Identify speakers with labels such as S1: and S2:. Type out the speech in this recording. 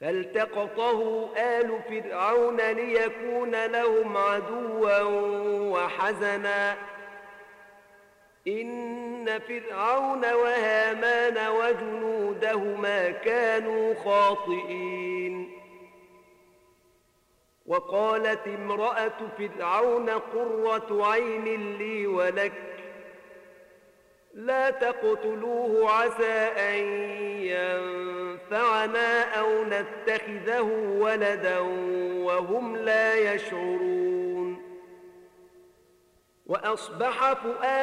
S1: فالتقطه آل فرعون ليكون لهم عدوا وحزنا إن فرعون وهامان وجنودهما كانوا خاطئين وقالت امرأة فرعون قرة عين لي ولك لا تقتلوه عسى أن ينفعنا أو نتخذه ولدا وهم لا يشعرون وأصبح فؤاد